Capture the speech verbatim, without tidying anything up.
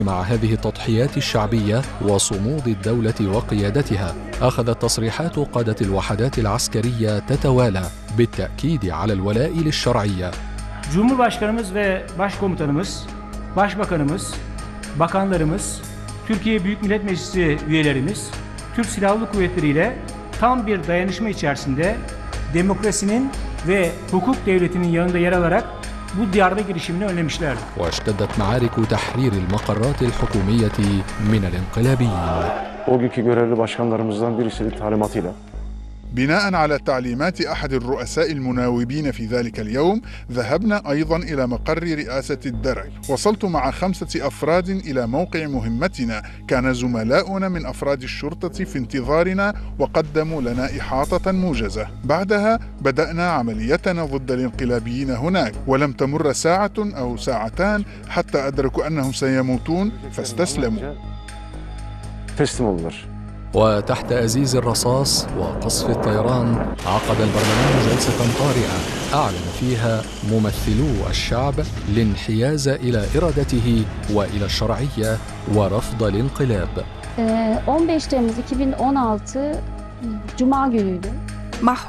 مع هذه التضحيات الشعبية وصمود الدولة وقيادتها، أخذت تصريحات قادة الوحدات العسكرية تتوالى بالتأكيد على الولاء للشرعية. Cumhurbaşkanımız ve Başkomutanımız, Başbakanımız, Bakanlarımız, Türkiye Büyük Millet Meclisi üyelerimiz, Türk Silahlı Kuvvetleri ile tam bir dayanışma içerisinde demokrasinin ve hukuk devletinin yanında yer alarak bu darbe girişimini önlemişlerdi. واشتدت معارك تحرير المقرات الحكومية من الانقلابيين. O günkü görevli başkanlarımızdan birisinin talimatıyla بناء على تعليمات أحد الرؤساء المناوبين في ذلك اليوم ذهبنا أيضا إلى مقر رئاسة الدرع. وصلت مع خمسة أفراد إلى موقع مهمتنا. كان زملاؤنا من أفراد الشرطة في انتظارنا وقدموا لنا إحاطة موجزة. بعدها بدأنا عمليتنا ضد الانقلابيين هناك، ولم تمر ساعة أو ساعتان حتى أدركوا أنهم سيموتون فاستسلموا. teslim oldular. وتحت أزيز الرصاص وقصف الطيران عقد البرلمان جلسة طارئة أعلن فيها ممثلو الشعب الانحياز إلى إرادته وإلى الشرعية ورفض الانقلاب. on beş Temmuz iki bin on altı Cuma günüydü.